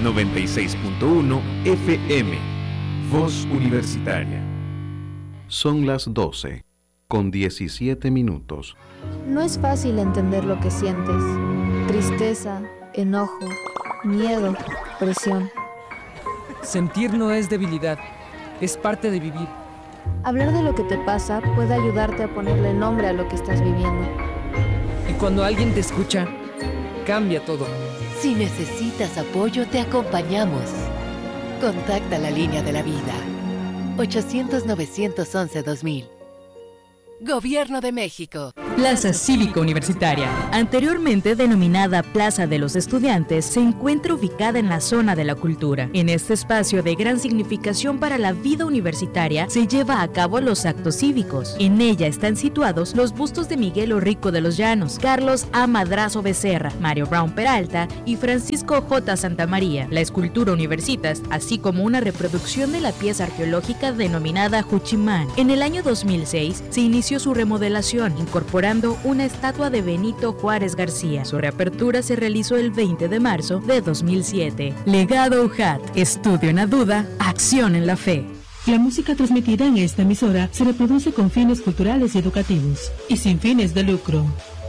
96.1 FM, Voz Universitaria. Son las 12, con 17 minutos. No es fácil entender lo que sientes. Tristeza, enojo, miedo, presión. Sentir no es debilidad, es parte de vivir. Hablar de lo que te pasa puede ayudarte a ponerle nombre a lo que estás viviendo. Y cuando alguien te escucha, cambia todo. Si necesitas apoyo, te acompañamos. Contacta la línea de la vida. 800-911-2000. Gobierno de México. Plaza Cívica Universitaria, anteriormente denominada Plaza de los Estudiantes, se encuentra ubicada en la zona de la cultura. En este espacio de gran significación para la vida universitaria se lleva a cabo los actos cívicos. En ella están situados los bustos de Miguel Orrico de los Llanos, Carlos A. Madrazo Becerra, Mario Brown Peralta y Francisco J. Santamaría, la escultura Universitas, así como una reproducción de la pieza arqueológica denominada Juchimán. En el año 2006 se inició su remodelación, incorporando una estatua de Benito Juárez García. Su reapertura se realizó el 20 de marzo de 2007. Legado UJAT, estudio en la duda, acción en la fe. La música transmitida en esta emisora se reproduce con fines culturales y educativos y sin fines de lucro.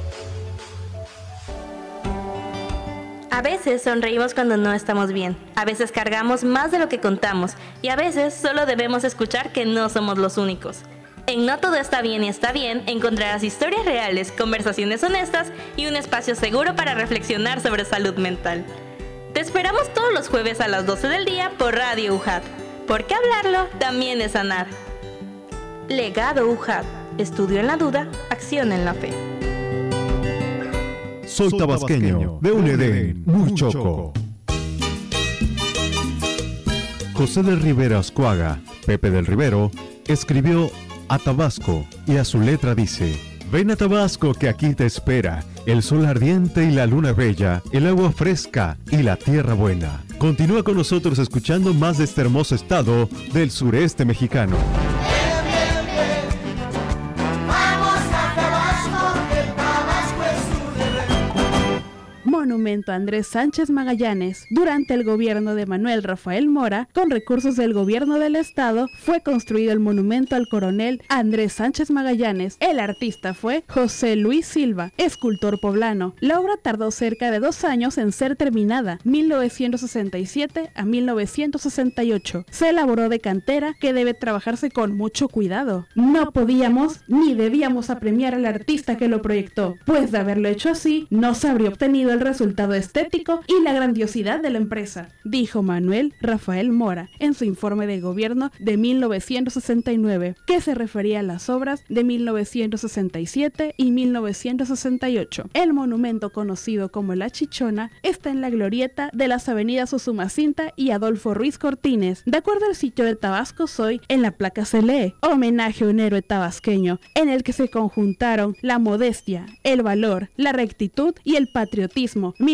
A veces sonreímos cuando no estamos bien, a veces cargamos más de lo que contamos y a veces solo debemos escuchar que no somos los únicos. En No Todo Está Bien y Está Bien encontrarás historias reales, conversaciones honestas y un espacio seguro para reflexionar sobre salud mental. Te esperamos todos los jueves a las 12 del día por Radio UJAT, porque hablarlo también es sanar. Legado UJAT, estudio en la duda, acción en la fe. Soy tabasqueño, de un Edén muy choco. José del Rivero Ascuaga, Pepe del Rivero, escribió a Tabasco y a su letra dice: ven a Tabasco que aquí te espera el sol ardiente y la luna bella, el agua fresca y la tierra buena. Continúa con nosotros escuchando más de este hermoso estado del sureste mexicano. Monumento a Andrés Sánchez Magallanes. Durante el gobierno de Manuel Rafael Mora, con recursos del gobierno del estado, fue construido el monumento al coronel Andrés Sánchez Magallanes. El artista fue José Luis Silva, escultor poblano. La obra tardó cerca de 2 años en ser terminada, 1967 a 1968. Se elaboró de cantera que debe trabajarse con mucho cuidado. No podíamos ni debíamos apremiar al artista que lo proyectó, pues de haberlo hecho así, no se habría obtenido el resultado estético y la grandiosidad de la empresa, dijo Manuel Rafael Mora en su informe de gobierno de 1969, que se refería a las obras de 1967 y 1968. El monumento conocido como La Chichona está en la glorieta de las avenidas Usumacinta y Adolfo Ruiz Cortines. De acuerdo al sitio de Tabasco Soy, en la placa se lee: homenaje a un héroe tabasqueño, en el que se conjuntaron la modestia, el valor, la rectitud y el patriotismo.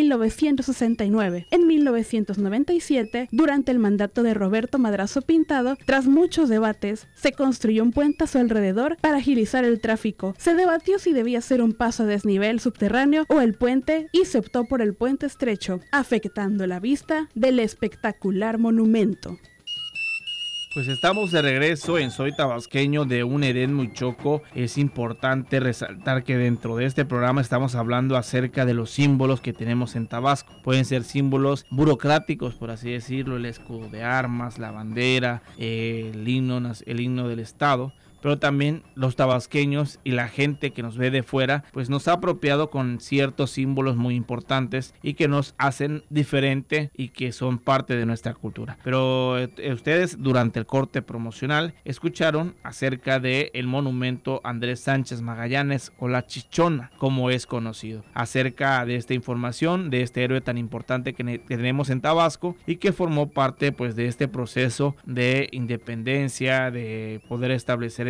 1969. En 1997, durante el mandato de Roberto Madrazo Pintado, tras muchos debates, se construyó un puente a su alrededor para agilizar el tráfico. Se debatió si debía ser un paso a desnivel subterráneo o el puente, y se optó por el puente estrecho, afectando la vista del espectacular monumento. Pues estamos de regreso en Soy Tabasqueño de un Edén muy choco. Es importante resaltar que dentro de este programa estamos hablando acerca de los símbolos que tenemos en Tabasco. Pueden ser símbolos burocráticos, por así decirlo, el escudo de armas, la bandera, el himno del estado. Pero también los tabasqueños y la gente que nos ve de fuera, pues nos ha apropiado con ciertos símbolos muy importantes y que nos hacen diferente y que son parte de nuestra cultura. Pero ustedes durante el corte promocional escucharon acerca del monumento Andrés Sánchez Magallanes, o La Chichona, como es conocido. Acerca de esta información, de este héroe tan importante que tenemos en Tabasco y que formó parte pues de este proceso de independencia, de poder establecer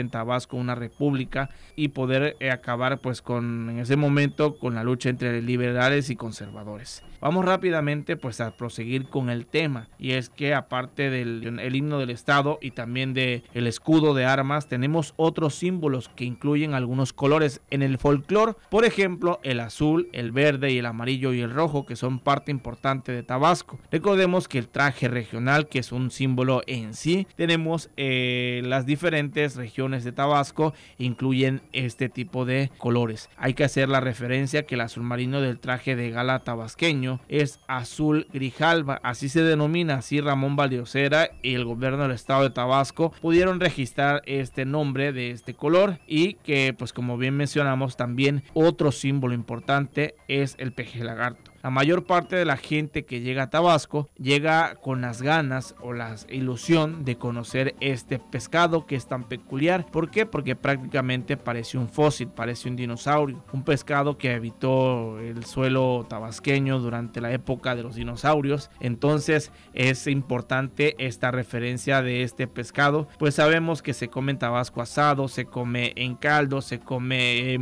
en Tabasco una república y poder acabar pues en ese momento con la lucha entre liberales y conservadores. Vamos rápidamente pues a proseguir con el tema, y es que aparte del himno del estado y también del escudo de armas, tenemos otros símbolos que incluyen algunos colores en el folclore, por ejemplo el azul, el verde y el amarillo y el rojo, que son parte importante de Tabasco. Recordemos que el traje regional, que es un símbolo en sí, tenemos las diferentes regiones de Tabasco incluyen este tipo de colores. Hay que hacer la referencia que el azul marino del traje de gala tabasqueño es azul grijalva, así se denomina. Así Ramón Valdosera y el gobierno del estado de Tabasco pudieron registrar este nombre de este color, y que pues como bien mencionamos, también otro símbolo importante es el peje lagarto. La mayor parte de la gente que llega a Tabasco llega con las ganas o la ilusión de conocer este pescado que es tan peculiar. ¿Por qué? Porque prácticamente parece un fósil, parece un dinosaurio. Un pescado que habitó el suelo tabasqueño durante la época de los dinosaurios. Entonces es importante esta referencia de este pescado, pues sabemos que se come en Tabasco asado, se come en caldo, se come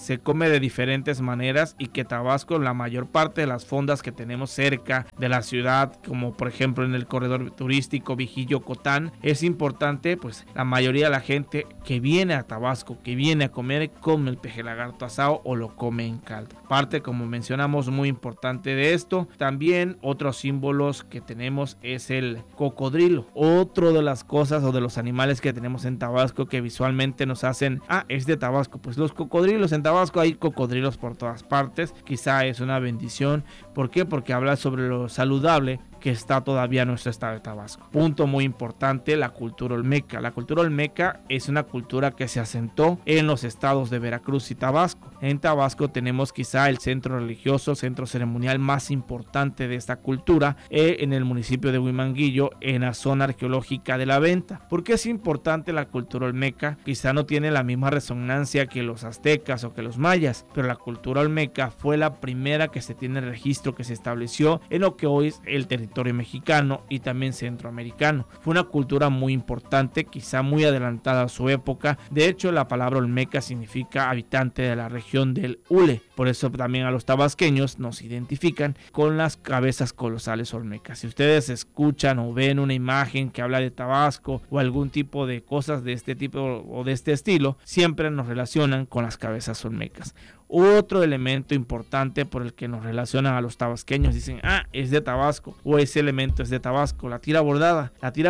de diferentes maneras, y que Tabasco, la mayor parte de las fondas que tenemos cerca de la ciudad, como por ejemplo en el corredor turístico Vigillo-Cotán, es importante, pues la mayoría de la gente que viene a Tabasco, que viene a comer, come el peje lagarto asado o lo come en caldo. Parte, como mencionamos, muy importante de esto. También otros símbolos que tenemos es el cocodrilo, otro de las cosas o de los animales que tenemos en Tabasco que visualmente nos hacen, es de Tabasco. Pues los cocodrilos, en Tabasco hay cocodrilos por todas partes, quizá es una bendición. ¿Por qué? Porque habla sobre lo saludable que está todavía en nuestro estado de Tabasco. Punto muy importante, la cultura olmeca. La cultura olmeca es una cultura que se asentó en los estados de Veracruz y Tabasco. En Tabasco tenemos quizá el centro religioso, centro ceremonial más importante de esta cultura, en el municipio de Huimanguillo, en la zona arqueológica de La Venta. ¿Por qué es importante la cultura olmeca? Quizá no tiene la misma resonancia que los aztecas o que los mayas, pero la cultura olmeca fue la primera que se tiene registro, que se estableció en lo que hoy es el territorio mexicano y también centroamericano. Fue una cultura muy importante, quizá muy adelantada a su época. De hecho, la palabra olmeca significa habitante de la región del hule. Por eso también a los tabasqueños nos identifican con las cabezas colosales olmecas. Si ustedes escuchan o ven una imagen que habla de Tabasco o algún tipo de cosas de este tipo o de este estilo, siempre nos relacionan con las cabezas olmecas. Otro elemento importante por el que nos relacionan a los tabasqueños, dicen, es de Tabasco, o ese elemento es de Tabasco, la tira bordada,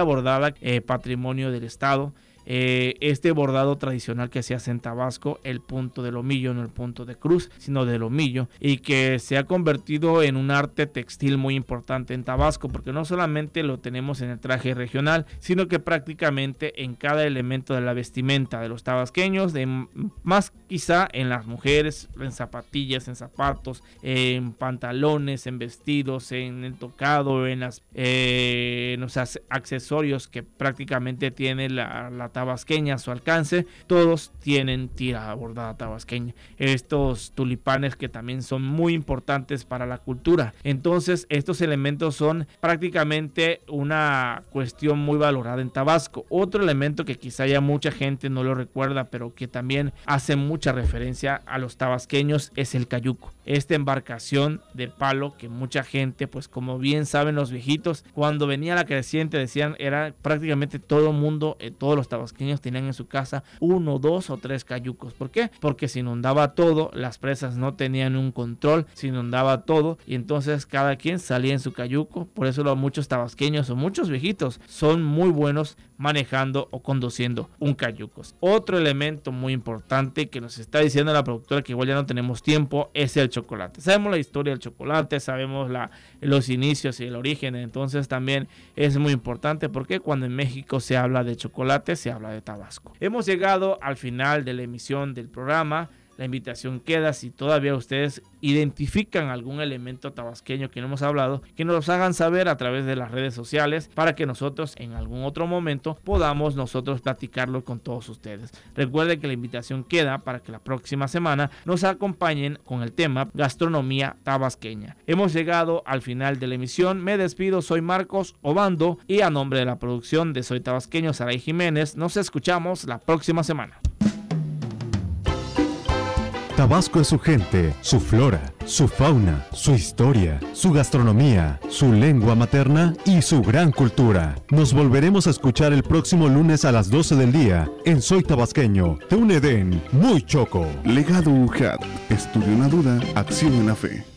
patrimonio del estado. Este bordado tradicional que se hace en Tabasco, el punto del omillo, no el punto de cruz, sino del omillo, y que se ha convertido en un arte textil muy importante en Tabasco, porque no solamente lo tenemos en el traje regional, sino que prácticamente en cada elemento de la vestimenta de los tabasqueños, más quizá en las mujeres, en zapatillas, en zapatos, en pantalones, en vestidos, en el tocado, en los accesorios que prácticamente tiene la tabasqueña a su alcance, todos tienen tira bordada tabasqueña. Estos tulipanes que también son muy importantes para la cultura. Entonces estos elementos son prácticamente una cuestión muy valorada en Tabasco. Otro elemento que quizá ya mucha gente no lo recuerda, pero que también hace mucha referencia a los tabasqueños, es el cayuco. Esta embarcación de palo que mucha gente, pues como bien saben los viejitos, cuando venía la creciente decían, era prácticamente todo el mundo, todos los tabasqueños tenían en su casa 1, 2 o 3 cayucos. ¿Por qué? Porque se inundaba todo, las presas no tenían un control, se inundaba todo y entonces cada quien salía en su cayuco. Por eso muchos tabasqueños o muchos viejitos son muy buenos manejando o conduciendo un cayuco. Otro elemento muy importante que nos está diciendo la productora, que igual ya no tenemos tiempo, es el chocolate. Sabemos la historia del chocolate, sabemos los inicios y el origen, entonces también es muy importante porque cuando en México se habla de chocolate, se habla de Tabasco. Hemos llegado al final de la emisión del programa. La invitación queda, si todavía ustedes identifican algún elemento tabasqueño que no hemos hablado, que nos los hagan saber a través de las redes sociales para que nosotros en algún otro momento podamos nosotros platicarlo con todos ustedes. Recuerden que la invitación queda para que la próxima semana nos acompañen con el tema gastronomía tabasqueña. Hemos llegado al final de la emisión. Me despido, soy Marcos Obando y a nombre de la producción de Soy Tabasqueño, Saray Jiménez, nos escuchamos la próxima semana. Tabasco es su gente, su flora, su fauna, su historia, su gastronomía, su lengua materna y su gran cultura. Nos volveremos a escuchar el próximo lunes a las 12 del día en Soy Tabasqueño, de un Edén muy choco. Legado UJAT, estudio en la duda, acción en la fe.